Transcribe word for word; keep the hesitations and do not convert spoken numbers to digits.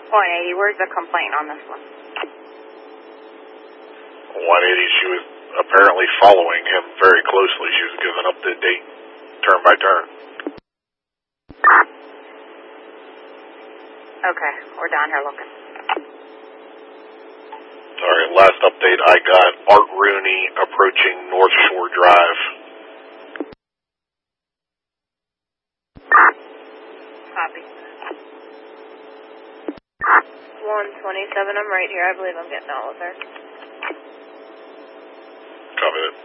one eighty, where's the complaint on this one? one eighty, she was apparently following him very closely. She was giving up the date turn by turn. Okay, we're down here looking. Sorry, last update I got, Art Rooney approaching North Shore Drive. Copy. one twenty-seven, I'm right here. I believe I'm getting all of her. Copy that.